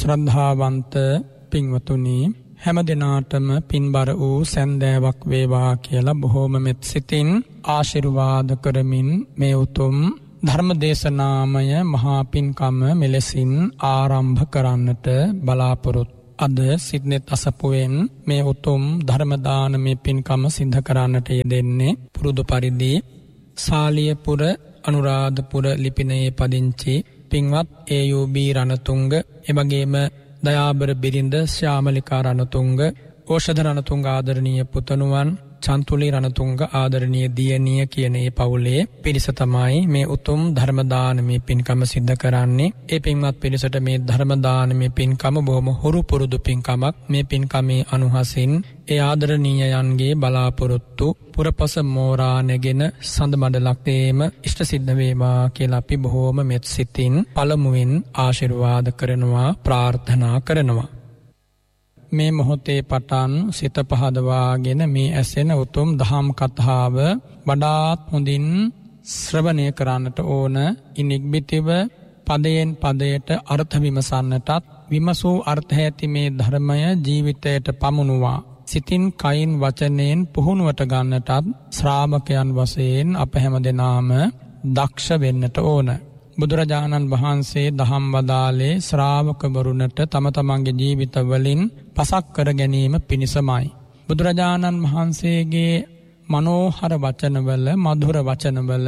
ශ්‍රද්ධාවන්ත පින්වතුනි, හැම දිනාටම පින්බර වූ සැන්දෑවක් වේවා කියලා බොහෝම මෙත් සිතින් ආශිර්වාද කරමින් මේ උතුම් ධර්ම දේශනාමය මහා පින්කම මෙලෙසින් ආරම්භ කරන්නට බලාපොරොත්තු. අද සිද්නෙත් අසපුවෙන් මේ උතුම් ධර්ම දානමය පින්කම සිද්ධ කරන්නට යෙදෙන්නේ පුරුදු පරිදි සාලියපුර අනුරාධපුර ලිපිනයේ පදිංචි පින්වත් AUB රණතුංග, එවැගේම දයාබර බිරිඳ ශ්‍යාමලිකා රණතුංග, ඕෂධ රණතුංග ආදරණීය පුතණුවන්, චන්තුලි රණතුංග ආදරණීය දියණිය කියන මේ පවුලේ පිරිස තමයි මේ උතුම් ධර්ම දානමය පින්කම සිද්ධ කරන්නේ. ඒ පින්වත් පිරිසට මේ ධර්ම දානමය පින්කම බොහොම හුරු පුරුදු පින්කමක්. මේ පින්කමේ අනුහසින් ඒ ආදරණීයයන්ගේ බලාපොරොත්තු පුරපස මෝරා නැගෙන සඳ මඩලක් තේම ඉෂ්ට සිද්ධ වේවා කියලා අපි බොහොම මෙත් සිතින් පළමුවෙන් ආශිර්වාද කරනවා, ප්‍රාර්ථනා කරනවා. මේ මොහොතේ පටන් සිත පහදවාගෙන මේ ඇසෙන උතුම් දහම් කතාව වඩාත් හොඳින් ශ්‍රවණය කරන්නට ඕන. ඉනික්බිතිව පදයෙන් පදයට අර්ථ විමසන්නටත්, විමසූ අර්ථ ඇති මේ ධර්මය ජීවිතයට පමුණුවා සිතින් කයින් වචනයෙන් පුහුණුවට ගන්නටත් ශ්‍රාවකයන් වශයෙන් අප හැම දෙනාම දක්ෂ වෙන්නට ඕන. බුදුරජාණන් වහන්සේ දහම් වදාලේ ශ්‍රාවකවරුන්ට තම තමන්ගේ ජීවිතවලින් පසක් කර ගැනීම පිණිසමයි. බුදුරජාණන් වහන්සේගේ මනෝහර වචනවල, මధుර වචනවල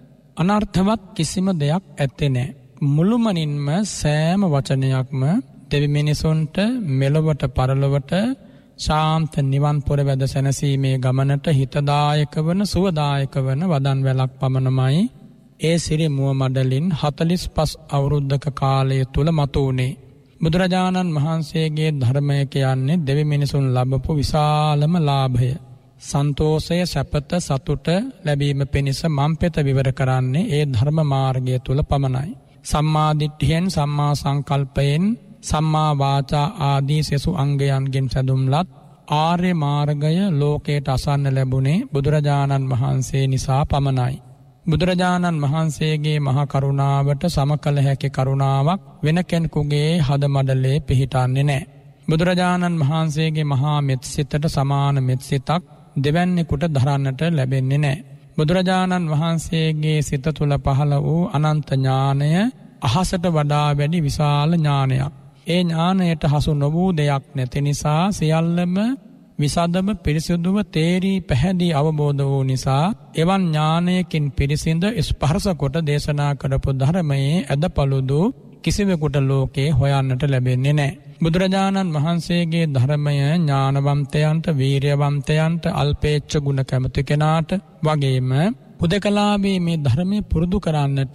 අනර්ථවත් කිසිම දෙයක් ඇත්තේ නැහැ. මුළුමනින්ම සෑම වචනයක්ම දෙවි මිනිසුන්ට මෙලොවට පරලොවට ශාන්ත නිවන් පුර වැද සැනසීමේ ගමනට හිතදායක වන, සුවදායක වන වදන් වැලක් පමණමයි ඒ සිරි මුව මඩලින් 45 අවුරුද්දක කාලය තුල මතුවුනේ. බුදුරජාණන් වහන්සේගේ ධර්මය කියන්නේ දෙවි මිනිසුන් ලැබපු විශාලම ලාභය. සන්තෝෂය, සැපත, සතුට ලැබීම පිණිස මම් පෙත විවර කරන්නේ ඒ ධර්ම මාර්ගය තුල පමණයි. සම්මා දිට්ඨියෙන්, සම්මා සංකල්පයෙන්, සම්මා වාචා ආදී සෙසු අංගයන්ගෙන් සැදුම්ලත් ආර්ය මාර්ගය ලෝකයට අසන්න ලැබුණේ බුදුරජාණන් වහන්සේ නිසා පමණයි. බුදුරජාණන් වහන්සේගේ මහා කරුණාවට සමකල හැකි කරුණාවක් වෙන කෙනෙකුගේ හද මඩලේ පිහිටන්නේ නැහැ. බුදුරජාණන් වහන්සේගේ මහා මෙත් සිතට සමාන මෙත් සිතක් දෙවැන්නෙකුට දරන්නට ලැබෙන්නේ නැහැ. බුදුරජාණන් වහන්සේගේ සිත තුළ පහළ වූ අනන්ත ඥානය අහසට වඩා වැඩි විශාල ඥානයක්. ඒ ඥානයට හසු නොවූ දෙයක් නැති නිසා සියල්ලම විසදම පිරිසිදුව තේරී පැහැදී අවබෝධ වූ නිසා එවන් ඥානයකින් පිරිසිඳ ස්පර්ශ කොට දේශනා කරපු ධර්මයේ ඇදපළුදු කිසිවෙකුට ලෝකේ හොයන්නට ලැබෙන්නේ නැහැ. බුදුරජාණන් වහන්සේගේ ධර්මය ඥානවන්තයන්ට, වීර්යවන්තයන්ට, අල්පේච්ඡ ගුණ කැමති කෙනාට වගේම හුදකලාවේ මේ ධර්මය පුරුදු කරන්නට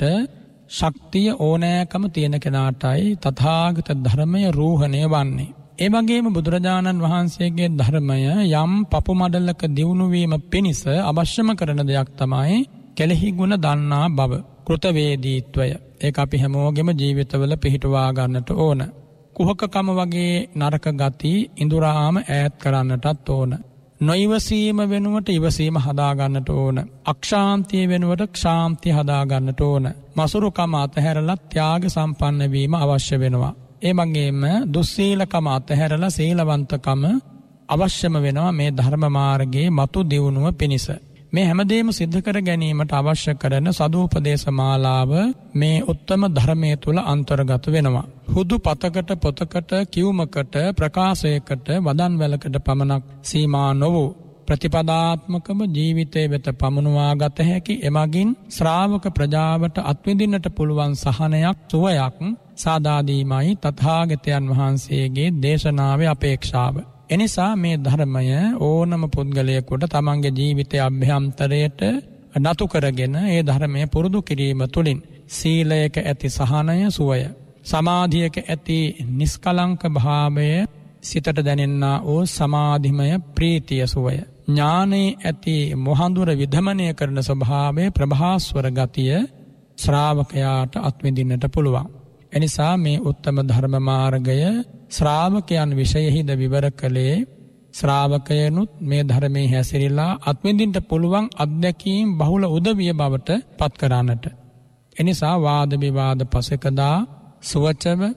ශක්තිය ඕනෑකම තියෙන කෙනාටයි තථාගත ධර්මය රූහණය වන්නේ. ඒ වගේම බුදුරජාණන් වහන්සේගේ ධර්මය යම් පපු මඩලක දියුණු වීම පිණිස අවශ්‍යම කරන දෙයක් තමයි කෙලෙහි ගුණ දන්නා බව, කෘතවේදීත්වය. ඒක අපි හැමෝගෙම ජීවිතවල පිහිටුවා ගන්නට ඕන. කුහකකම වගේ නරක ගති ඉඳුරාම ඈත් කරන්නටත් ඕන. නොයිවසීම වෙනුවට ඉවසීම හදා ගන්නට ඕන. අක්ෂාන්තිය වෙනුවට ක්ෂාන්තිය හදා ගන්නට ඕන. මසුරුකම අතහැරලා ත්‍යාග සම්පන්න වීම අවශ්‍ය වෙනවා. ඒ වගේම දුස්සීලකම අතහැරලා සීලවන්තකම අවශ්‍යම වෙනවා මේ ධර්ම මාර්ගයේ මතු දියුණුව පිණිස. මේ හැමදේම සිද්ධ කර ගැනීමට අවශ්‍ය කරන සදූපදේශ මාලාව මේ උත්තම ධර්මයේ තුල අන්තර්ගත වෙනවා. හුදු පතකට, පොතකට, කියුමකට, ප්‍රකාශයකට, වදන් වැලකට පමණක් සීමා නොවූ ප්‍රතිපදාත්මකව ජීවිතයේ වෙත පමුණවා ගත හැකි එමගින් ශ්‍රාවක ප්‍රජාවට අත්විඳින්නට පුළුවන් සහනයක්, සුවයක් සාදා දීමයි තථාගතයන් වහන්සේගේ දේශනාවේ අපේක්ෂාව. එනිසා මේ ධර්මය ඕනම පුද්ගලයෙකුට තමන්ගේ ජීවිතයේ අභ්‍යන්තරයට නතු කරගෙන ඒ ධර්මය පුරුදු කිරීම තුළින් සීලයක ඇති සහනය, සුවය, සමාධියක ඇති නිස්කලංක භාවය, සිතට දැනෙන්නා වූ සමාධිමය ප්‍රීතිය, සුවය, ඥානයේ ඇති මොහඳුර විධමනය කරන ස්වභාවය, ප්‍රභාස්වර ගතිය ශ්‍රාවකයාට අත්විඳින්නට පුළුවන්. එනිසා මේ උත්තම ධර්ම මාර්ගය ශ්‍රාවකයන් විශේෂිත විවර කළේ ශ්‍රාවකයනුත් මේ ධර්මයේ හැසිරීලා අත්විඳින්නට පුළුවන් අත්දැකීම් බහුල උදවිය බවට පත් කරන්නට. එනිසා වාද විවාද පසකදා සුවචව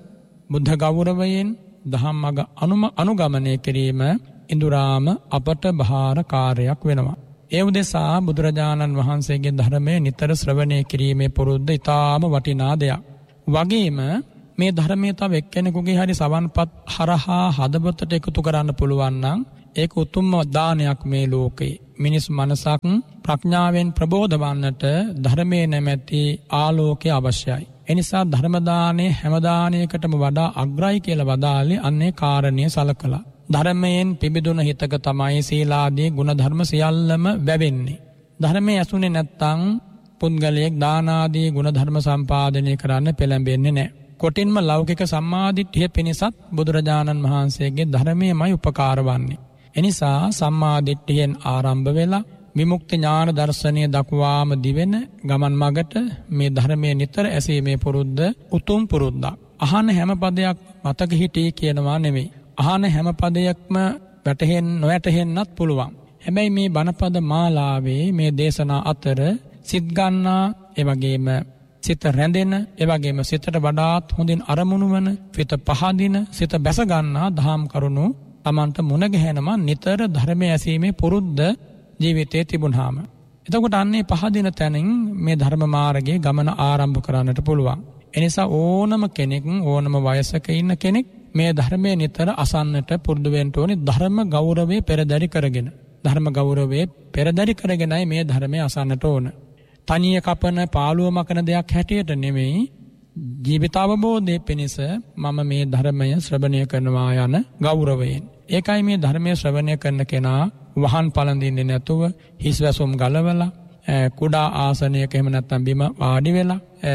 බුද්ධ ගෞරවයෙන් දහම් මඟ අනුගමනය කිරීම ඉඳුරාම අපට භාර කාර්යයක් වෙනවා. ඒ උදෙසා බුදුරජාණන් වහන්සේගේ ධර්මය නිතර ශ්‍රවණය කිරීමේ පුරුද්ද ඉතාම වටිනා දෙයක්. වගේම මේ ධර්මයේ තව එක්කෙනෙකුගේ හරි සවන්පත් හරහා හදවතට එකතු කරන්න පුළුවන් නම් ඒක උතුම්ම දානයක් මේ ලෝකේ. මිනිස් මනසක් ප්‍රඥාවෙන් ප්‍රබෝධ වන්නට ධර්මයේ නැමැති ආලෝකය අවශ්‍යයි. එනිසා ධර්ම දානයේ හැම දානයකටම වඩා අග්‍රයි කියලා වදාළේ අන්නේ කාරණය සලකලා. ධර්මයෙන් පිබිදුන හිතක තමයි සීලාදී ගුණධර්ම සියල්ලම වැවෙන්නේ. ධර්මයේ ඇසුනේ නැත්තම් පුද්ගලයෙක් දානාදී ගුණධර්ම සම්පාදනය කරන්න පෙළඹෙන්නේ නැහැ. කොටින්ම ලෞකික සම්මාදිට්ඨිය පිණිසත් බුදුරජාණන් වහන්සේගේ ධර්මයමයි උපකාර වන්නේ. එනිසා සම්මාදිට්ඨියෙන් ආරම්භ වෙලා විමුක්ති ඥාන දර්ශනය දක්වාම දිවෙන ගමන් මගට මේ ධර්මයේ නිතර ඇසීමේ පුරුද්ද උතුම් පුරුද්දක්. අහන හැම පදයක් මතක හිටී කියනවා නෙමෙයි. අහන හැම පදයක්ම නොවැටහෙන්නත් පුළුවන්. හැබැයි මේ බණපද මාලාවේ මේ දේශනා අතර සිත් ගන්නා එවැගේම සිත රැඳෙන එවැගේම සිතට වඩාත් හොඳින් අරමුණු වන සිත පහදින සිත බැස ගන්නා දහම් කරුණු තමන්ට මුණ ගැහෙනවා නිතර ධර්මයේ ඇසීමේ පුරුද්ද ජීවිතයේ තිබුණාම. එතකොට අන්නේ පහදින තැනින් මේ ධර්ම මාර්ගයේ ගමන ආරම්භ කරන්නට පුළුවන්. එනිසා ඕනම කෙනෙක් ඕනම වයසක ඉන්න කෙනෙක් මේ ධර්මයේ නිතර අසන්නට පුරුදු වෙන්න ඕනේ ධර්ම ගෞරවයේ පෙරදරි කරගෙන. ධර්ම ගෞරවයේ පෙරදරි කරගෙනයි මේ ධර්මයේ අසන්නට ඕන. තනිය කපන පාළුව මකන දෙයක් හැටියට නෙමෙයි ජීවිත අවබෝධයේ පිණිස මම මේ ධර්මය ශ්‍රවණය කරනවා යන ගෞරවයෙන්. ඒකයි මේ ධර්මයේ ශ්‍රවණය කරන කෙනා වහන් පළඳින්නේ නැතුව හිස්වැසුම් ගලවලා කුඩා ආසනයක එහෙම නැත්නම් බිම වාඩි වෙලා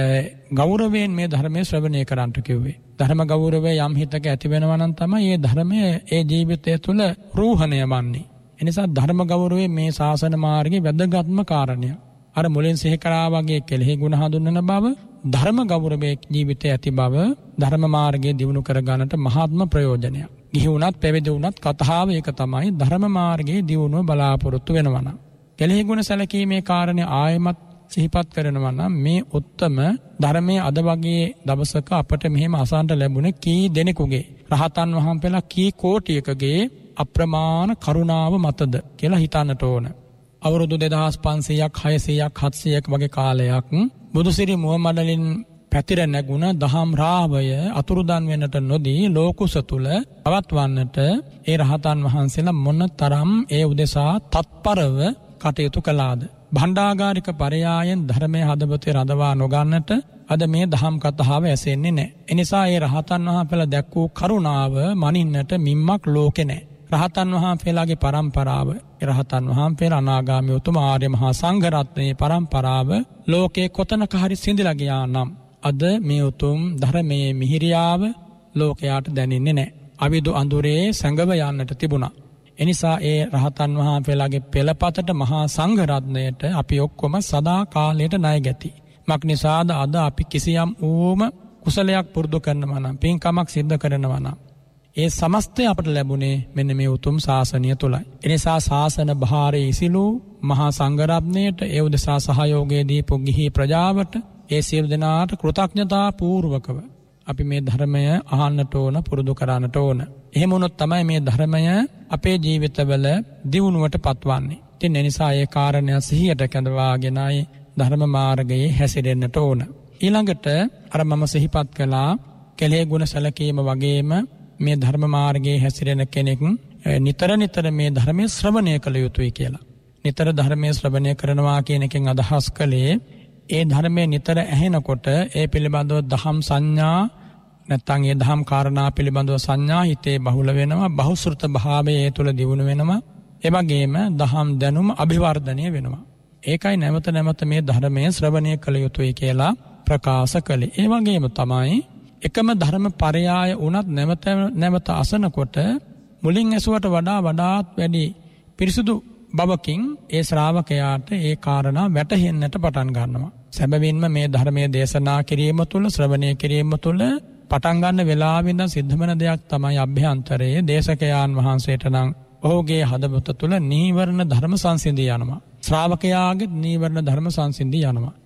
ගෞරවයෙන් මේ ධර්මයේ ශ්‍රවණය කරන්නට කිව්වේ. ධර්ම ගෞරවය යම් හිතක ඇති වෙනවා නම් තමයි මේ ධර්මය ඒ ජීවිතය තුළ රූහණය වන්නේ. එනිසා ධර්ම ගෞරවය මේ ශාසන මාර්ගයේ වැදගත්ම කාරණයක්. අර මුලින් සිහි කරා වගේ කෙලෙහි ගුණ හඳුන්වන බව ධර්ම ගෞරවයේ ජීවිතය ඇති බව ධර්ම මාර්ගයේ දියුණු කර ගන්නට මහත්ම ප්‍රයෝජනයක්. ගිහි වුණත් පැවිදි වුණත් කතාව ඒක තමයි ධර්ම මාර්ගයේ දියුණුව බලාපොරොත්තු වෙනවා නම්. කෙලෙහි ගුණ සැලකීමේ කාරණේ ආයමත් සිහිපත් කරනවා නම් මේ උත්තම ධර්මයේ අද වගේ දවසක අපට මෙහෙම අසන්න ලැබුණේ කී දෙනෙකුගේ රහතන් වහන්සේලා කී කෝටියකගේ අප්‍රමාණ කරුණාව මතද කියලා හිතන්නට ඕන. අවුරුදු 2500ක් 600ක් 700ක් වගේ කාලයක් බුදුසිරි මුවමඩලින් පැතිර නැගුණ දහම් රාවය අතුරුදන් වෙන්නට නොදී ලෝකුස තුල පවත්වන්නට ඒ රහතන් වහන්සේලා මොන තරම් ඒ උදෙසා තත්පරව කටයුතු කළාද. භණ්ඩාගාරික පරයායෙන් ධර්මයේ හදවතේ රඳවා නොගන්නට අද මේ දහම් කතාව ඇසෙන්නේ නැහැ. එනිසා ඒ රහතන් වහන්සේලා දැක් වූ කරුණාව මනින්නට මිම්මක් ලෝකේ නැහැ. රහතන් වහන්සේලාගේ පරම්පරාව රහතන් වහන්සේලා අනාගාමී උතුම් ආර්ය මහා සංඝ රත්නයේ පරම්පරාව ලෝකේ කොතනක හරි සිඳිලා ගියා නම් අද මේ උතුම් ධර්මයේ මිහිරියාව ලෝකයට දැනෙන්නේ නැහැ. අවිදු අඳුරේ සැඟව යන්නට තිබුණා. එනිසා ඒ රහතන් වහන්සේලාගේ පෙළපතට මහා සංඝ රත්නයට අපි ඔක්කොම සදා කාලයට ණය ගැති. මක් නිසාද අද අපි කිසියම් ඌම කුසලයක් පුරුදු කරනවා නම් පින්කමක් සිද්ධ කරනවා නම් ඒ සමස්තය අපට ලැබුණේ මෙන්න මේ උතුම් ශාසනය තුලයි. එනිසා ශාසන භාරයේ ඉසිලු මහා සංඝ රත්නයට ඒ උදෙසා සහයෝගයේ දීපු ගිහි ප්‍රජාවට ඒ සියලු දෙනාට කෘතඥතා පූර්වකව අපි මේ ධර්මය අහන්නට ඕන පුරුදු කරන්නට ඕන. එහෙම වුණොත් තමයි මේ ධර්මය අපේ ජීවිතවල දියුණුවට පත්වන්නේ. ඉතින් ඒ නිසා ඒ කාරණය සිහියට කැඳවාගෙනයි ධර්ම මාර්ගයේ හැසිරෙන්නට ඕන. ඊළඟට අර මම සිහිපත් කළා කෙලෙහි ගුණ සැලකීම වගේම මේ ධර්ම මාර්ගයේ හැසිරෙන කෙනෙක් නිතර මේ ධර්මයේ ශ්‍රවණය කළ යුතුයි කියලා. නිතර ධර්මයේ ශ්‍රවණය කරනවා කියන එකෙන් අදහස් කළේ ඒ ධර්මයේ නිතර ඇහෙනකොට ඒ පිළිබඳව දහම් සංඥා නැත්නම් ඒ දහම් කාරණා පිළිබඳව සංඥා හිතේ බහුල වෙනවා, බහුශෘත භාවය ඒ තුළ දියුණු වෙනවා. ඒ වගේම දහම් දැනුම අභිවර්ධනය වෙනවා. ඒකයි නැවත මේ ධර්මයේ ශ්‍රවණය කළ යුතුයි කියලා ප්‍රකාශ කළේ. ඒ වගේම තමයි එකම ධර්ම පරයාය වුණත් නැවත අසනකොට මුලින් ඇසුවට වඩාත් වැඩි පිරිසුදු බවකින් ඒ ශ්‍රාවකයාට ඒ කාරණා වැටහෙන්නට පටන් ගන්නවා. සැබවින්ම මේ ධර්මයේ දේශනා කිරීම තුළ ශ්‍රවණය කිරීම තුළ පටන් ගන්න වෙලාවෙ ඉඳන් සිද්ධ වෙන දෙයක් තමයි අභ්‍යන්තරයේ දේශකයාන් වහන්සේට නම් ඔහුගේ හදවත තුළ නීවරණ ධර්ම සංසිඳී යනවා. ශ්‍රාවකයාගේ නීවරණ ධර්ම සංසිඳී යනවා.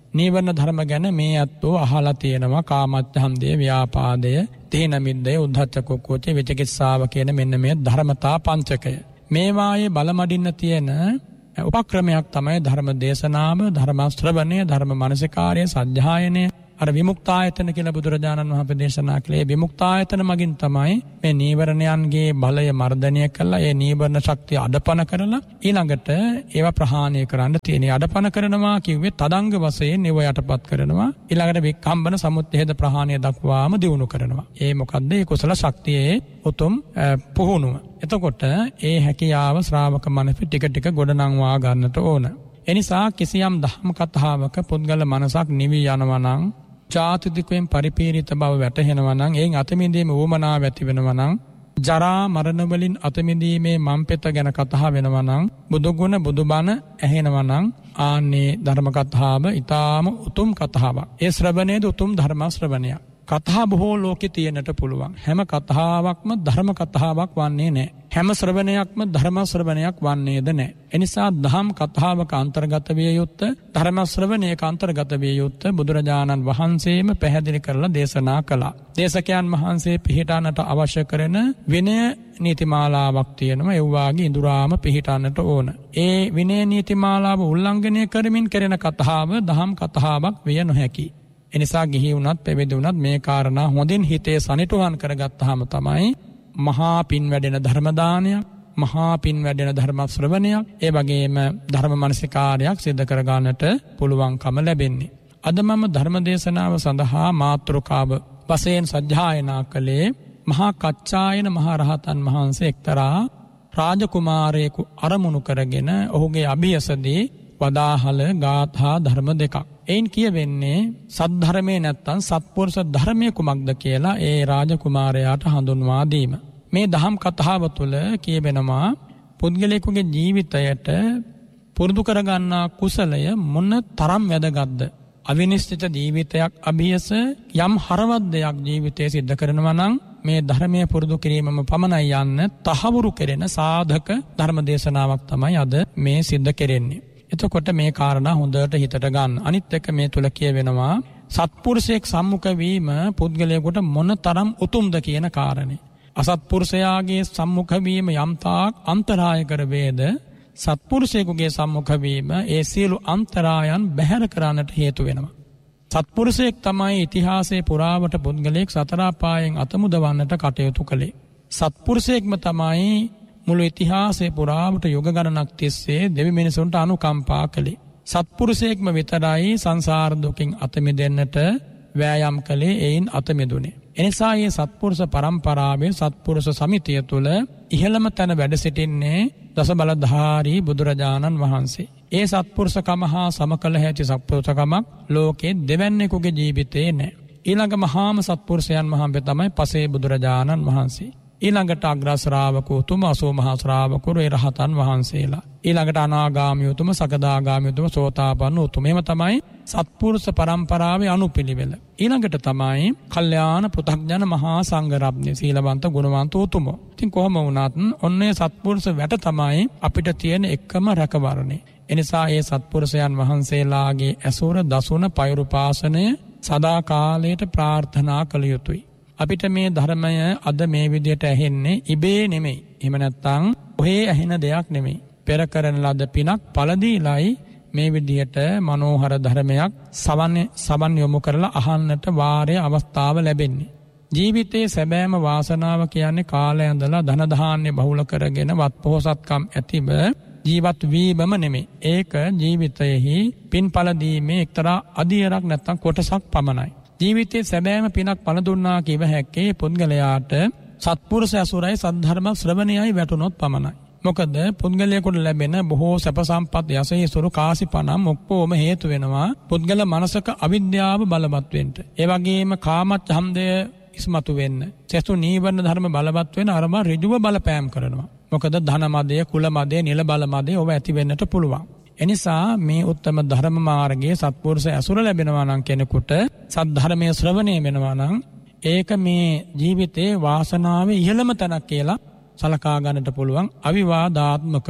නීවරණ ධර්ම ගැන මේ අත්ෝ අහලා තියෙනවා. කාමච්ඡන්දය, ව්‍යාපාදය, තීන මිද්දය, උද්ධච්ච කුක්කුච්ච, විචිකිච්ඡාව කියන මෙන්න මේ ධර්මතා පංචකය. මේවායේ බලමඩින්න තියෙන උපක්‍රමයක් තමයි ධර්ම දේශනාව, ධර්ම ශ්‍රවණය, ධර්ම මනසිකාරය, සද්ධායනය. අර විමුක්තායතන කියලා බුදුරජාණන් වහන්සේ දේශනා කළේ විමුක්තායතන මගින් තමයි මේ නීවරණයන්ගේ බලය මර්ධනය කරලා ඒ නීවරණ ශක්තිය අඩපණ කරලා ඊළඟට ඒවා ප්‍රහාණය කරන්න තියෙන. අඩපණ කරනවා කිව්වේ තදංග වශයෙන් ඒව යටපත් කරනවා. ඊළඟට වික්ඛම්බන සමුච්ඡේද ප්‍රහාණය දක්වාම දියුණු කරනවා. ඒ මොකද්ද? ඒ කුසල ශක්තියේ උතුම් පුහුණුව. එතකොට ඒ හැකියාව ශ්‍රාවක මනස ටික ටික ගොඩනංවා ගන්නට ඕන. එනිසා කිසියම් ධම්ම කතාවක පුද්ගල මනසක් නිවි යනවා නම්, ජාතිදිකයෙන් පරිපීඩිත බව වැටහෙනවා නම්, එයින් අතමිදීම වුමනාව ඇති වෙනවා නම්, ජරා මරණ වලින් අතමිදීමේ මම්පෙත ගැන කතා වෙනවා නම්, බුදුගුණ බුදුබණ ඇහෙනවා නම්, ආන්නේ ධර්ම කතාව ඊටාම උතුම් කතාවක්. ඒ ශ්‍රවණයේද උතුම් ධර්ම ශ්‍රවණයක්. කතා බොහෝ ලෝකේ තියෙන්නට පුළුවන්. හැම කතාවක්ම ධර්ම කතාවක් වන්නේ නැහැ. හැම ශ්‍රවණයක්ම ධර්ම ශ්‍රවණයක් වන්නේද නැහැ. එනිසා දහම් කතාවක අන්තර්ගත විය යුත්ත, ධර්ම ශ්‍රවණයක අන්තර්ගත විය යුත්ත බුදුරජාණන් වහන්සේම පැහැදිලි කරලා දේශනා කළා. දේශකයන් වහන්සේ පිළිටන්නට අවශ්‍ය කරන විනය නීතිමාලාවක් තියෙනවා. ඒ වාගේ ඉඳුරාම පිළිටන්නට ඕන. ඒ විනය නීතිමාලාව උල්ලංඝනය කරමින් කරන කතාව දහම් කතාවක් විය නොහැකි. එනිසා ගිහි වුණත් පැවිදි වුණත් මේ කාරණා හොඳින් හිතේ සනිටුහන් කරගත්තාම තමයි මහා පින් වැඩෙන ධර්ම දානයක්, මහා පින් වැඩෙන ධර්ම ශ්‍රවණයක්, ඒ වගේම ධර්ම මනසිකාරයක් සිදු කර ගන්නට පුළුවන්කම ලැබෙන්නේ. අද මම ධර්ම දේශනාව සඳහා මාතෘකාව වශයෙන් සජ්ජායනා කළේ මහා කච්චායන මහ රහතන් වහන්සේ එක්තරා රාජකුමාරයෙකු අරමුණු කරගෙන ඔහුගේ අභියසදී වදාහල ගාථා ධර්ම දෙකක්. එයින් කියවෙන්නේ සද්ධර්මයේ නැත්තම් සත්පුරුෂ ධර්මයේ කුමක්ද කියලා ඒ රාජකුමාරයාට හඳුන්වා දීම. මේ දහම් කතාව තුළ කියවෙනවා පුද්ගලයෙකුගේ ජීවිතයට පුරුදු කරගන්නා කුසලය මොන තරම් වැදගත්ද. අවිනිශ්චිත ජීවිතයක් අභියස යම් හරවත් දෙයක් ජීවිතයේ සිද්ධ කරනවා නම් මේ ධර්මයේ පුරුදු කිරීමම පමණයි යන්න තහවුරු කෙරෙන සාධක ධර්ම දේශනාවක් තමයි අද මේ සිද්ධ කෙරෙන්නේ. එතකොට මේ කාරණා හොඳට හිතට ගන්න. අනිත් එක මේ තුල කියවෙනවා සත්පුරුෂයෙක් සම්මුඛ වීම පුද්ගලයාට මොන තරම් උතුම්ද කියන කාරණේ. අසත්පුරුෂයාගේ සම්මුඛ වීම යම් තාක් අන්තරාය කර වේද, සත්පුරුෂයෙකුගේ සම්මුඛ වීම ඒ සියලු අන්තරායන් බැහැර කරන්නට හේතු වෙනවා. සත්පුරුෂයෙක් තමයි ඉතිහාසයේ පුරාවට පුද්ගලයෙක් සතර අපායන් අතමුදවන්නට කටයුතු කළේ. සත්පුරුෂයෙක්ම තමයි මුළු ඉතිහාසයේ පුරාවට යුග ගණනක් තිස්සේ දෙවි මිනිසුන්ට අනුකම්පා කළේ. සත්පුරුෂයෙක්ම විතරයි සංසාර දුකින් අත මිදෙන්නට වෑයම් කළේ, එයින් අත මිදුනේ. එනිසා මේ සත්පුරුෂ පරම්පරාවේ සත්පුරුෂ සමිතිය තුල ඉහළම තැන වැඩ සිටින්නේ දස බලධාරී බුදුරජාණන් වහන්සේ. ඒ සත්පුරුෂකම හා සමකල හැකි සත්පුරුෂකමක් ලෝකේ දෙවන්නේකුගේ ජීවිතේ නැහැ. ඊළඟ මහාම සත්පුරුෂයන් වහන්සේ තමයි පසේ බුදුරජාණන් වහන්සේ. ඊළඟට අග්‍ර ශ්‍රාවක උතුම 80 මහා ශ්‍රාවකවරු ඒ රහතන් වහන්සේලා. ඊළඟට අනාගාමී උතුම, සකදාගාමී උතුම, සෝතාපන්න උතුම. එහෙම තමයි සත්පුරුෂ පරම්පරාවේ අනුපිළිවෙල. ඊළඟට තමයි කල්යාණ පෘථග්ජන මහා සංඝ රත්නය, සීලවන්ත ගුණවන්ත උතුමෝ. ඉතින් කොහොම වුණත් ඔන්නේ සත්පුරුෂ වැට තමයි අපිට තියෙන එකම රැකවරණේ. එනිසා ඒ සත්පුරුෂයන් වහන්සේලාගේ ඇසුර, දසුන, පෛරුපාසනය සදා කාලයට ප්‍රාර්ථනා කළ යුතුයි. අපිට මේ ධර්මය අද මේ විදියට ඇහෙන්නේ ඉබේ නෙමෙයි. එහෙම නැත්නම් ඔහේ ඇහෙන දෙයක් නෙමෙයි. පෙර කරන ලද පිනක් පළදීලයි මේ විදියට මනෝහර ධර්මයක් සවන් යොමු කරලා අහන්නට වාරය අවස්ථාව ලැබෙන්නේ. ජීවිතයේ සැබෑම වාසනාව කියන්නේ කාලය ඇඳලා ධන ධාන්‍ය බහුල කරගෙන වත් පොහසත්කම් ඇතිව ජීවත් වීමම නෙමෙයි. ඒක ජීවිතයෙහි පින්ඵල දීමේ එක්තරා අදියරක් නැත්නම් කොටසක් පමණයි. ජීවිතයේ සැබෑම පිනක් පළ දුන්නා කිව හැක්කේ පුද්ගලයාට සත්පුරුෂ ඇසුරයි සද්ධර්ම ශ්‍රවණයයි වැටුනොත් පමණයි. මොකද පුද්ගලයාට ලැබෙන බොහෝ සැප සම්පත් යසහිසුරු කාසිපණම් ඔක්කොම හේතු වෙනවා පුද්ගල මනසක අවිද්‍යාව බලවත් වෙන්න. ඒ වගේම කාමච්ඡන්දය ඉස්මතු වෙන්න. සසු නීවරණ ධර්ම බලවත් වෙන අරම ඍජුව බලපෑම් කරනවා. මොකද ධන මදය, කුල මදය, නිල බල මදය ඔව ඇති වෙන්නට පුළුවන්. එනිසා මේ උත්තම ධර්ම මාර්ගයේ සත්පුරුෂ ඇසුර ලැබෙනවා නම් කෙනෙකුට, සද්ධර්මයේ ශ්‍රවණය වෙනවා නම් ඒක මේ ජීවිතේ වාසනාවේ ඉහළම තැනක් කියලා සලකා ගන්නට පුළුවන් අවිවාදාත්මකව.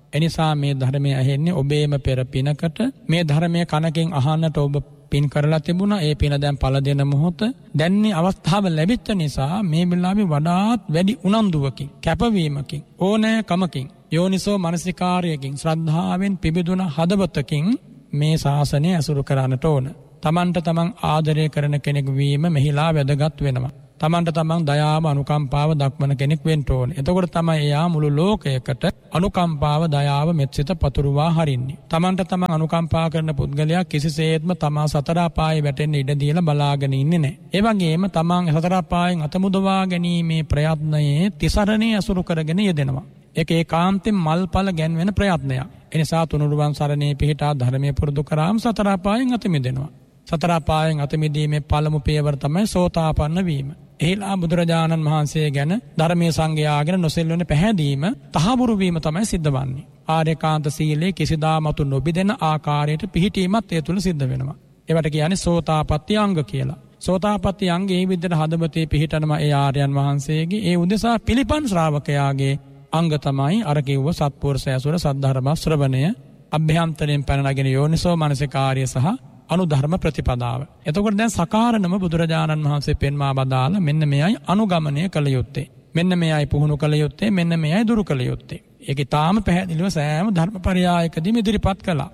එනිසා මේ ධර්මය ඇහෙන්නේ ඔබේම පෙර පිනකට. මේ ධර්මය කනකින් අහන්නට ඔබ පින් කරලා තිබුණා. ඒ පින දැන් පළ දෙන මොහොත. දැන් මේ අවස්ථාව ලැබිච්ච නිසා මේ වෙලාවේ වඩාත් වැඩි උනන්දුවකින්, කැපවීමකින්, ඕනෑකමකින්, යෝනිසෝ මනසිකාරයකින්, ශ්‍රද්ධාවෙන් පිබිදුන හදවතකින් මේ ශාසනය ඇසුරු කරන්නට ඕන. තමන්ට තමන් ආදරය කරන කෙනෙක් වීම මෙහිලා වැදගත් වෙනවා. තමන්ට තමන් දයාව අනුකම්පාව දක්වන කෙනෙක් වෙන්න ඕන. එතකොට තමයි එයා මුළු ලෝකයකට අනුකම්පාව දයාව මෙත්සිත පතුරුවා හරින්නේ. තමන්ට තමන් අනුකම්පා කරන පුද්ගලයා කිසිසේත්ම තමා සතර අපායේ වැටෙන්න ඉඩ දීලා බලාගෙන ඉන්නේ නැහැ. ඒ වගේම තමන් සතර අපායෙන් අත මුදවා ගැනීමේ ප්‍රයත්නයේ තිසරණේ අසුරු කරගෙන යෙදෙනවා. ඒක ඒකාන්තයෙන් මල්පල ගැන්වෙන ප්‍රයත්නයක්. එනිසා තුනුරුවන් සරණේ පිහිටා ධර්මයේ පුරුදු කරාම සතර අපායෙන් අත මිදෙනවා. සතර අපායෙන් අත මිදීමේ පළමු පියවර තමයි සෝතාපන්න වීම. එහිලා බුදුරජාණන් වහන්සේ ගැන ධර්මයේ සංගයාගෙන නොසෙල්වෙන පැහැදීම තහවුරු වීම තමයි සිද්ධ වන්නේ. ආර්යකාන්ත සීලේ කිසිදාමතු නොබිදෙන ආකාරයට පිහිටීමත් ඒ තුල සිද්ධ වෙනවා. ඒවට කියන්නේ සෝතාපට්ටි අංග කියලා. සෝතාපට්ටි අංගේ මේ විදිහට හදවතේ පිහිටනවා ඒ ආර්යයන් වහන්සේගේ. ඒ උදෙසා පිළිපන් ශ්‍රාවකයාගේ අංග තමයි අර කිව්ව සත්පුරුෂ ඇසුර, සද්ධර්ම ශ්‍රවණය, අභ්‍යන්තරයෙන් පැන නගින යෝනිසෝ මනසිකාර්ය සහ අනුධර්ම ප්‍රතිපදාව. එතකොට දැන් සකාරණම බුදුරජාණන් වහන්සේ පෙන්වා බදාලා මෙන්න මෙයයි අනුගමනය කළ යුත්තේ. මෙන්න මෙයයි පුහුණු කළ යුත්තේ. මෙන්න මෙයයි දුරු කළ යුත්තේ. ඒක ඊටාම පැහැදිලිව සෑම ධර්මපරයායකදීම ඉදිරිපත් කළා.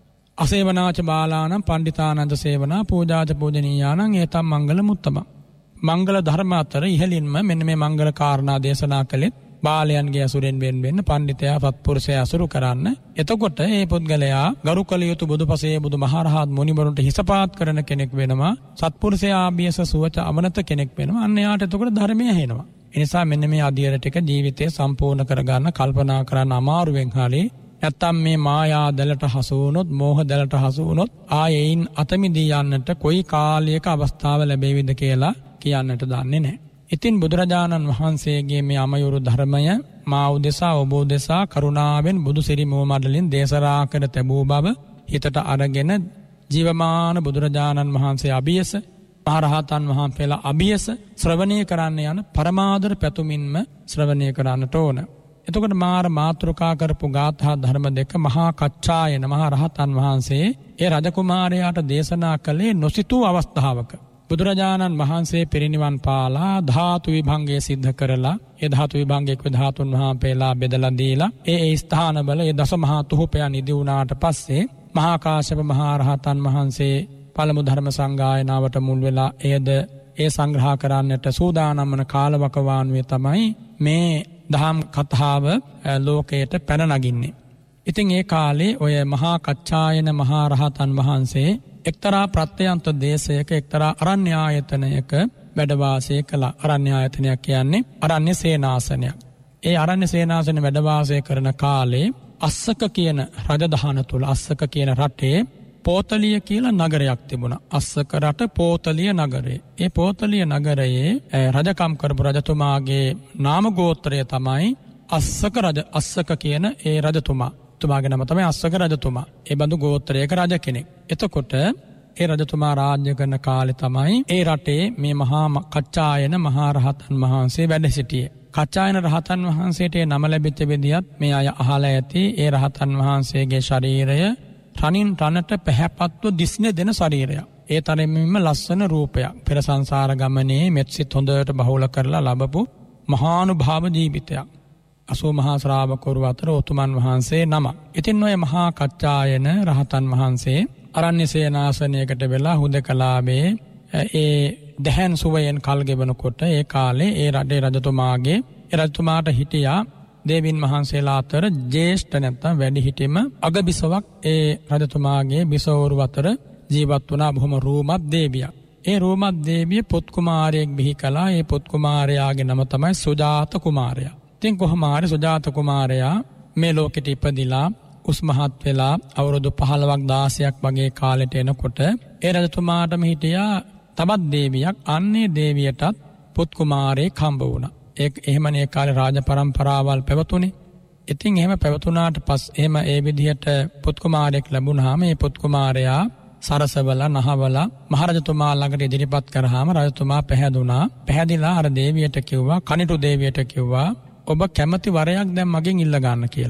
අසේවනාච බාලානම් පණ්ඩිතානන්ද සේවනා පූජාච පූජනීයානම් ඒතම් මංගල මුත්තම. මංගල ධර්ම අතර ඉහළින්ම මෙන්න මේ මංගල කාරණා දේශනා කළෙත් බාලයන්ගේ අසුරෙන් වෙන් පණ්ඩිතයා සත්පුරුෂයා අසුරු කරන්න. එතකොට මේ පුද්ගලයා ගරු කළ යුතු බුදුපසේ බුදුමහරහත් මුනිවරුන්ට හිසපාත් කරන කෙනෙක් වෙනවා. සත්පුරුෂයා ආභියස සුවච අමනත කෙනෙක් වෙනවා. අන්න යාට එතකොට ධර්මය ඇහෙනවා. ඒ නිසා මෙන්න මේ අධියර ටික ජීවිතේ සම්පූර්ණ කරගන්න කල්පනා කරන්න අමාරුවෙන් හරිය. නැත්තම් මේ මායා දැලට හසු වුණොත්, මෝහ දැලට හසු වුණොත් ආයෙයින් අතමිදී යන්නට කොයි කාලයක අවස්ථාව ලැබෙවිද කියලා කියන්නට දන්නේ නැහැ. ඉතින් බුදුරජාණන් වහන්සේගේ මේ අමයුරු ධර්මය මා උදෙසා ඔබ උදෙසා කරුණාවෙන් බුදු සිරි මුව මඩලින් දේශනා කර තැබූ බව හිතට අරගෙන ජීවමාන බුදුරජාණන් වහන්සේ අභියස, මහරහතන් වහන්සේලා අභියස ශ්‍රවණය කරන්න යන පරමාදර පැතුමින්ම ශ්‍රවණය කරන්නට ඕන. එතකොට මාර මාතෘකා කරපු ගාථා ධර්ම දෙක මහා කච්චායන මහරහතන් වහන්සේ ඒ රජකුමාරයාට දේශනා කළේ නොසිතූ අවස්ථාවක. බුදුරජාණන් වහන්සේ පිරිනිවන් පාලා ධාතු විභංගය සිද්ධ කරලා ඒ ධාතු විභංගයක ධාතුන් වහන්සේලා බෙදලා දීලා ඒ ස්ථානවල ඒ දසමහා තුහුපයන් ඉදි වුණාට පස්සේ මහා කාශ්‍යප මහා රහතන් වහන්සේ පළමු ධර්ම සංගායනාවට මුල් වෙලා එයද ඒ සංග්‍රහ කරන්නට සූදානම් වන කාලවකවානුවේ තමයි මේ දහම් කතාව ලෝකයට පැන නගින්නේ. ඉතින් ඒ කාලේ ඔය මහා කච්චායන මහා රහතන් වහන්සේ එක්තරා ප්‍රත්‍යන්ත දේශයක එක්තරා අරණ්‍ය ආයතනයක වැඩ වාසය කළා. අරණ්‍ය ආයතනයක් කියන්නේ අරණ්‍ය සේනාසනයක්. ඒ අරණ්‍ය සේනාසන වැඩ වාසය කරන කාලේ අස්සක කියන රජදහන තුල අස්සක කියන රටේ පෝතලිය කියලා නගරයක් තිබුණා. අස්සක රට පෝතලිය නගරය. ඒ පෝතලිය නගරයේ රජකම් කරපු රජතුමාගේ නාම ගෝත්‍රය තමයි අස්සක රජ. අස්සක කියන ඒ රජතුමා. තුමාගේ නම තමයි අස්සක රජතුමා. ඒ බඳු ගෝත්‍රයක රජ කෙනෙක්. එතකොට ඒ රජතුමා රාජ්‍ය කරන කාලේ තමයි ඒ රටේ මේ මහා කච්චායන මහා රහතන් වහන්සේ වැඩ සිටියේ. කච්චායන රහතන් වහන්සේට නම ලැබිච්ච විදියත් මේ අය අහලා ඇති. ඒ රහතන් වහන්සේගේ ශරීරය රණින් රණට පැහැපත්ව දිස්නේ දෙන ශරීරයක්. ඒ තරමින්ම ලස්සන රූපයක්. පෙර සංසාර ගමනේ මෙත්සිත හොඳට බහුල කරලා ලැබපු මහානුභාව ජීවිතයක්. 80 මහා ශ්‍රාවකවරු අතර උතුමන් වහන්සේ නම. ඉතින් ඔය මහා කච්චායන රහතන් වහන්සේ අරණ්‍ය සේනාසනයකට වෙලා හුදකලාවේ ඒ දහන් සුවයෙන් කල් ගෙවනකොට ඒ කාලේ ඒ රටේ රජතුමාගේ රජතුමාට හිටියා දේවින් වහන්සේලා අතර ජේෂ්ඨ නැත්නම් වැඩිහිටියම අගබිසවක් ඒ රජතුමාගේ බිසවරු අතර ජීවත් වුණා. බොහොම රූමත් දේවියක්. ඒ රූමත් දේවිය පුත් කුමාරයෙක් බිහි කළා. ඒ පුත් කුමාරයාගේ නම තමයි සුජාත කුමාරයා. ඉතින් කොහොම හරි සුජාත කුමාරයා මේ ලෝකෙට ඉපදිලා උස්මහත් වෙලා අවුරුදු 15ක් 16ක් වගේ කාලෙට එනකොට ඒ රජතුමාටම හිටියා තවත් දේවියක්. අන්නේ දේවියටත් පුත් කුමාරයෙක් හම්බ වුණා. එහෙමනේ කාලේ රාජ පරම්පරාවල් පැවතුනේ. ඉතින් එහෙම පැවතුනාට එහෙම ඒ විදිහට පුත් කුමාරයෙක් ලැබුණාම මේ පුත් කුමාරයා සරසවලා නහවලා මහරජතුමා ළඟට ඉදිරිපත් කරාම රජතුමා පැහැදුනා. පැහැදිලා අර දේවියට කිව්වා, කනිටු දේවියට කිව්වා, ඔබ කැමති වරයක් දැන් මගෙන් ඉල්ල ගන්න කියලා.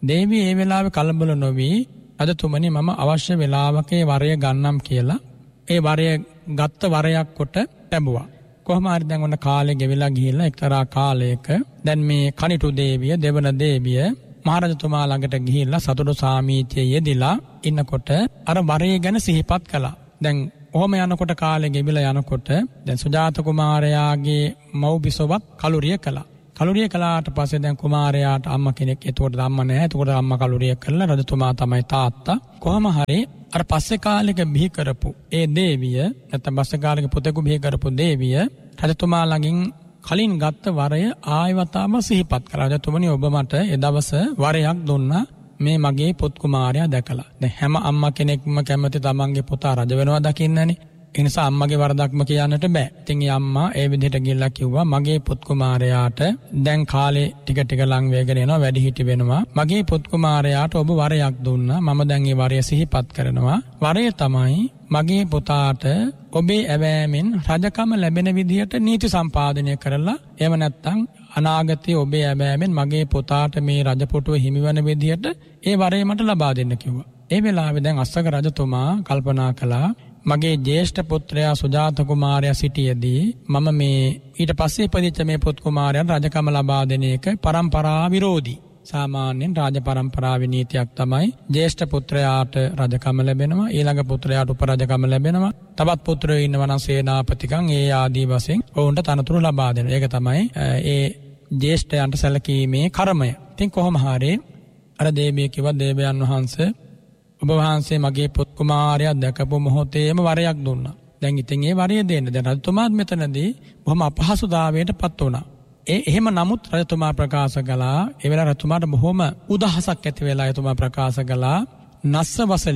දේවිය ඒ වෙලාවේ කලබල නොවි රජතුමනි මම අවශ්‍ය වෙලාවක ඒ වරය ගන්නම් කියලා ඒ වරය ගත්ත වරයක් කොට ලැබුවා. කොහොම හරි දැන් ඔන්න කාලේ ගෙවිලා ගිහිල්ලා එක්තරා කාලයක දැන් මේ කනිටු දේවිය දෙවන දේවිය මහරජතුමා ළඟට ගිහිල්ලා සතුටු සාමීචයේ යෙදිලා ඉන්නකොට අර වරය ගැන සිහිපත් කළා. දැන් ඔහොම යනකොට කාලේ ගෙවිලා යනකොට දැන් සුජාත කුමාරයාගේ මව්බිසවත් කලුරිය කළා. කලුරිය කළාට පස්සේ දැන් කුමාරයාට අම්මා කෙනෙක් එතකොට අම්මා නැහැ. එතකොට අම්මා කලුරිය කළා රජතුමා තමයි තාත්තා. කොහොම හරි අර පස්සේ කාලෙක බිහි කරපු ඒ දේවිය නැත්නම් පස්සේ කාලෙක පුතෙකු බිහි කරපු දේවිය රජතුමා ළඟින් කලින් ගත්ත වරය ආයවතාව සිහිපත් කළා. රජතුමනි ඔබ මට ඒ දවස වරයක් දුන්නා මේ මගේ පුත් කුමාරයා දැකලා. දැන් හැම අම්මා කෙනෙක්ම කැමති තමන්ගේ පුතා රජ වෙනවා දකින්නනේ. ඒ නිසා අම්මගේ වරදක්ම කියන්නට බෑ. ඉතින් ඒ අම්මා ඒ විදිහට ගිහිල්ලා කිව්වා මගේ පුත් කුමාරයාට දැන් කාලේ ටික ටික ලං වෙගෙන යනවා වැඩි හිටි වෙනවා. මගේ පුත් කුමාරයාට ඔබ වරයක් දුන්නා. මම දැන් ඒ වරය සිහිපත් කරනවා. වරය තමයි මගේ පුතාට ඔබේ ඇවෑමෙන් රජකම ලැබෙන විදිහට නීති සම්පාදනය කරලා එහෙම නැත්නම් අනාගතයේ ඔබේ ඇවෑමෙන් මගේ පුතාට මේ රජපොටුව හිමිවන විදිහට ඒ වරය මට ලබා දෙන්න කිව්වා. ඒ වෙලාවේ දැන් අස්සක රජතුමා කල්පනා කළා මගේ ජේෂ්ඨ පුත්‍රයා සුජාත කුමාරයා සිටියේදී මම මේ ඊට පස්සේ ඉපදිච්ච මේ පුත් කුමාරයන් රජකම ලබා දෙන එක පරම්පරා විරෝධී. සාමාන්‍යයෙන් රාජ පරම්පරාවේ නීතියක් තමයි ජේෂ්ඨ පුත්‍රයාට රජකම ලැබෙනවා ඊළඟ පුත්‍රයාට උපරජකම ලැබෙනවා තවත් පුත්‍රයෝ ඉන්නවා නම් සේනාපතිකම් ඒ ආදී වශයෙන් ඔවුන්ට තනතුරු ලබා දෙනවා. ඒක තමයි ඒ ජේෂ්ඨයන්ට සැලකීමේ කර්මය. ඉතින් කොහොම හරි අර දේවිය කිව්වා දේවයන් වහන්සේ ඔබ වහන්සේ මගේ පුත් කුමාරයා දැකපු මොහොතේම වරයක් දුන්නා. දැන් ඉතින් ඒ වරය දෙන්න. දැන් රජතුමාත් මෙතනදී බොහොම අපහසුතාවයටපත් වුණා. එහෙම නමුත් රජතුමා ප්‍රකාශ කළා ඒ වෙලාව රජතුමාට බොහොම උදහසක් ඇති වෙලා එතුමා ප්‍රකාශ කළා නස්ස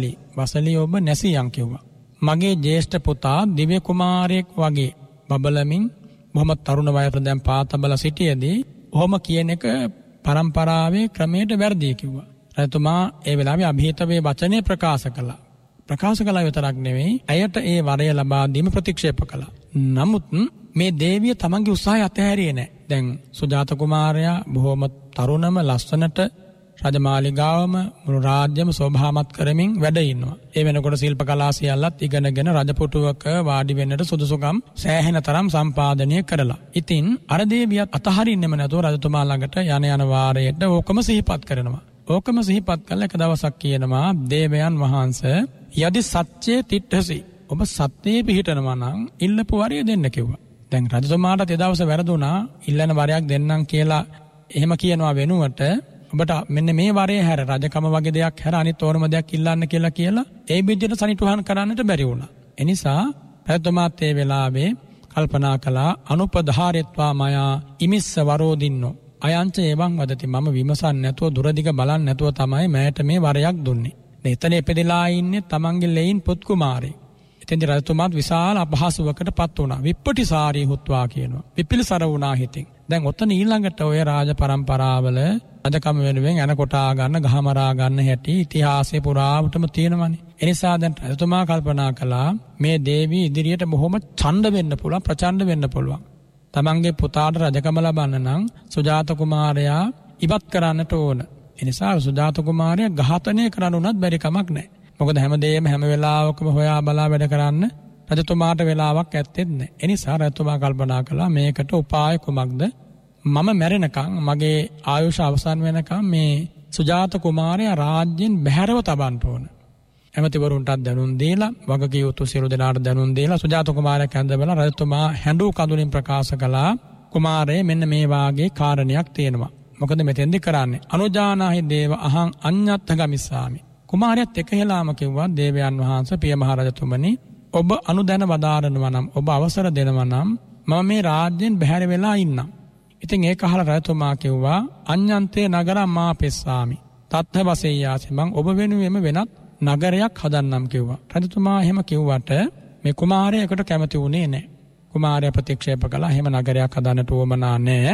වසලි ඔබ නැසියන් කිව්වා. මගේ ජේෂ්ඨ පුතා දිව්‍ය කුමාරයෙක් වගේ බබලමින් බොහොම තරුණ වයසට දැන් පාතබල සිටියේදී ඔහොම කියන එක පරම්පරාවේ ක්‍රමයට වැරදි කිව්වා. රජතුමා ඒ වෙලාවේ અભිහිතවේ වචනේ ප්‍රකාශ කළා විතරක් නෙවෙයි ඇයට ඒ වරය ලබා දීම ප්‍රතික්ෂේප කළා. නමුත් මේ දේවිය තමන්ගේ උත්සාහය අතහැරියේ නැහැ. දැන් සුජාත කුමාරයා බොහොම තරුණම ලස්සනට රජමාලිගාවම මුළු රාජ්‍යම සෝභාමත් කරමින් වැඩ ඉන්නවා. ඒ වෙනකොට ශිල්ප කලා සියල්ලත් ඉගෙනගෙන රජපුටුවක වාඩි වෙන්නට සුදුසුකම් සෑහෙන තරම් සම්පාදනය කරලා. ඉතින් අර දේවියත් අතහරින්නෙම නැතුව රජතුමා ළඟට යන වාරයට ඕකම සිහිපත් කරනවා. ඕකම සිහිපත් කළා එක දවසක් කියනවා දේවයන් වහන්සේ යදි සත්‍යයේ තිට්ඨසි ඔබ සත්‍යයේ පිහිටනවා නම් ඉල්ලපු වරය දෙන්න කිව්වා. දැන් රජතුමාට ඒ දවසේ වැරදුනා ඉල්ලන වරයක් දෙන්නම් කියලා එහෙම කියනවා වෙනුවට ඔබට මෙන්න මේ වරය හැර රජකම වගේ දෙයක් හැර අනිත් ඕනම දෙයක් ඉල්ලන්න කියලා ඒ විදිහට සනිටුහන් කරන්නට බැරි වුණා. ඒ නිසා රජතුමාත් ඒ වෙලාවේ කල්පනා කළා අනුපධාරෙත්වා මයා ඉමිස්ස වරෝදින්නෝ අයංච එවං වදති මම විමසන්නේ නැතුව දුරදිග බලන්නේ නැතුව තමයි මෑට මේ වරයක් දුන්නේ. එතන ඉපදලා ඉන්නේ තමන්ගේ ලෙයින් පුත් කුමාරයෙක්. එතෙන්දී රජතුමාත් විශාල අපහසුවකටපත් වුණා. විප්පටිසාරී හුත්වා කියනවා. විපිලිසර වුණා හිතින්. දැන් ඔතන ඊළඟට ඔය රාජ පරම්පරාවල රජකම වෙනුවෙන් එන කොටා ගන්න ගහමරා ගන්න හැටි ඉතිහාසයේ පුරාවටම තියෙනවනේ. ඒ නිසා දැන් රජතුමා කල්පනා කළා මේ දේවී ඉදිරියට බොහොම ඡණ්ඩ වෙන්න පුළුවන් ප්‍රචණ්ඩ වෙන්න පුළුවන්. තමන්ගේ පුතාට රජකම ලබන්න නම් සුජාත කුමාරයා ඉවත් කරන්නට ඕන. ඒ නිසා සුජාත කුමාරයා ඝාතනය කරන්න උනත් බැරි කමක් නැහැ. මොකද හැමදේම හැම වෙලාවකම හොයා බලා වැඩ කරන්න රජතුමාට වෙලාවක් ඇත්තෙත් නැහැ. ඒ නිසා රජතුමා කල්පනා කළා මේකට උපාය කුමක්ද? මම මැරෙනකන් මගේ ආයුෂ අවසන් වෙනකන් මේ සුජාත කුමාරයා රාජ්‍යයෙන් බැහැරව තබන්න ඕන. ඇමතිවරුන්ටත් දැනුම් දීලා වගකීම් යුතු සියලු දෙනාට දැනුම් දීලා සුජාත කුමාරයා කැඳවලා රජතුමා හැඬු කඳුලින් ප්‍රකාශ කළා කුමාරයේ මෙන්න මේ වාගේ කාරණයක් තියෙනවා. මොකද මෙතෙන්දි කරන්නේ අනුජානාහි දේව අහං අඤ්ඤත්ථ ගමිස්සාමි. කුමාරයාත් එක හෙලාම කිව්වා දේවයන් වහන්සේ පිය මහ රජතුමනි ඔබ අනුදැන වදාරනවා නම් ඔබ අවසර දෙනවා නම් මම මේ රාජ්‍යයෙන් බැහැර වෙලා ඉන්නම්. ඉතින් ඒක අහලා රජතුමා කිව්වා අඤ්ඤන්තේ නගරම් මාපෙස්සාමි. තත්ථ වසෙය්‍යාසි මං ඔබ වෙනුවෙම වෙනත් නගරයක් හදන්නම් කිව්වා. රජතුමා එහෙම කිව්වට මේ කුමාරයාකට කැමති වුණේ නැහැ. කුමාරයා ප්‍රතික්ෂේප කළා. එහෙම නගරයක් හදන්නට උවමනා නැහැ.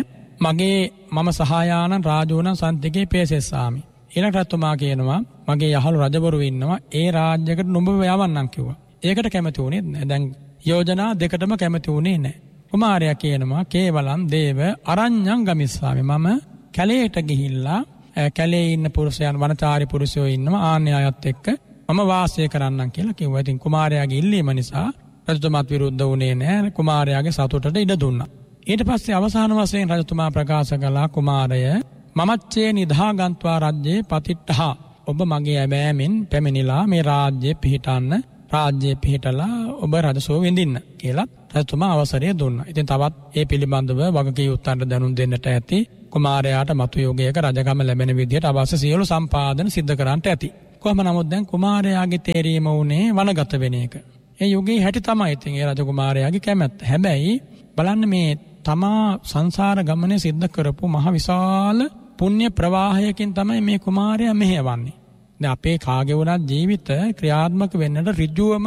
මම සහායානන් රාජෝනන් සන්තිකේ පේසෙස්සාමි. ඊළඟ රජතුමා කියනවා මගේ යහළු රජවරු ඉන්නවා ඒ රාජ්‍යයකට නුඹ යවන්නම් කිව්වා. ඒකට කැමති වුණේ නැහැ. දැන් යෝජනා දෙකටම කැමති වුණේ නැහැ. කුමාරයා කියනවා කේවලම් දේව අරඤ්ඤං ගමිස්සාමි මම කැලේට ගිහිල්ලා කැලේ ඉන්න පුරුෂයන් වනචාරි පුරුෂයෝ ඉන්නවා ආන්‍ය අයත් එක්ක මම වාසය කරන්නම් කියලා කිව්වා. ඉතින් කුමාරයාගේ ඉල්ලීම නිසා රජතුමාත් විරුද්ධ වුණේ නැහැ. කුමාරයාගේ සතුටට ඉඩ දුන්නා. ඊට පස්සේ අවසාන වශයෙන් රජතුමා ප්‍රකාශ කළා කුමාරය මමච්චේ නිදාගන්ත්වා රජ්‍යේ පතිට්ඨා. ඔබ මගේ ඇබෑමෙන් පැමිණිලා මේ රාජ්‍ය පිහිටන්න රාජ්‍ය පිහිටලා ඔබ රජසුව විඳින්න කියලා රජතුමා අවසරය දුන්නා. ඉතින් තවත් ඒ පිළිබඳව වගකී උත්තර දැනුම් දෙන්නට ඇති. කුමාරයාට මතු යුගයක රජකම ලැබෙන විදිහට අවශ්‍ය සියලු සම්පාදන සිද්ධ කරන්නට ඇති. කොහොම නමුත් දැන් කුමාරයාගේ තේරීම වුණේ වනගත වෙන එක. ඒ යුගයේ හැටි තමයි ඉතින් ඒ රජකුමාරයාගේ කැමැත්ත. හැබැයි බලන්න මේ තමා සංසාර ගමනේ සිද්ධ කරපු මහ විශාල පුණ්‍ය ප්‍රවාහයකින් තමයි මේ කුමාරයා මෙහෙවන්නේ. දැන් අපේ කාගේ වුණත් ජීවිත ක්‍රියාත්මක වෙන්නට ඍජුවම